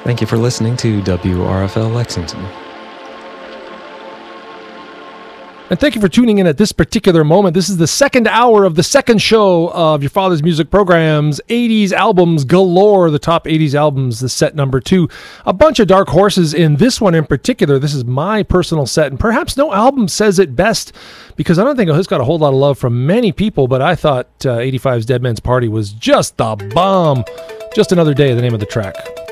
Thank you for listening to WRFL Lexington. And thank you for tuning in at this particular moment. This is the second hour of the second show of Your Father's Music Program's 80s albums galore, the top 80s albums, the set number 2. A bunch of dark horses in this one in particular. This is my personal set, and perhaps no album says it best, because I don't think it's got a whole lot of love from many people, but I thought 85's Dead Man's Party was just the bomb. Just Another Day, the name of the track.